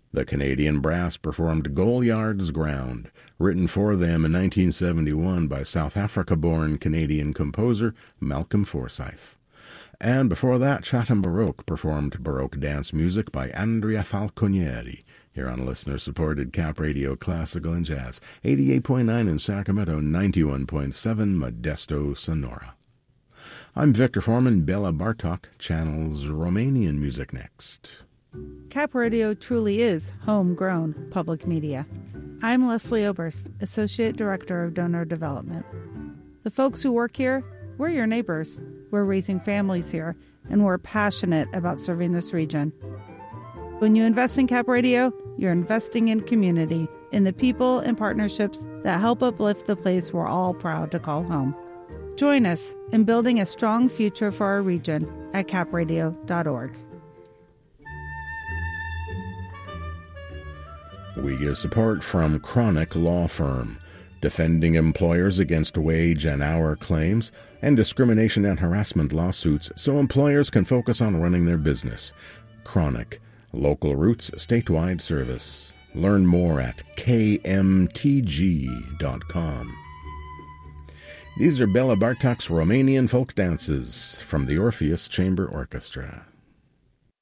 The Canadian Brass performed Goliard's Ground, written for them in 1971 by South Africa-born Canadian composer Malcolm Forsyth. And before that, Chatham Baroque performed Baroque dance music by Andrea Falconieri, here on listener-supported Cap Radio Classical and Jazz, 88.9 in Sacramento, 91.7 Modesto, Sonora. I'm Victor Foreman. Bela Bartok channels Romanian music next. Cap Radio truly is homegrown public media. I'm Leslie Oberst, Associate Director of Donor Development. The folks who work here, we're your neighbors. We're raising families here, and we're passionate about serving this region. When you invest in Cap Radio, you're investing in community, in the people and partnerships that help uplift the place we're all proud to call home. Join us in building a strong future for our region at capradio.org. We get support from Chronic Law Firm, defending employers against wage and hour claims and discrimination and harassment lawsuits so employers can focus on running their business. Chronic, local roots, statewide service. Learn more at kmtg.com. These are Bela Bartok's Romanian folk dances from the Orpheus Chamber Orchestra.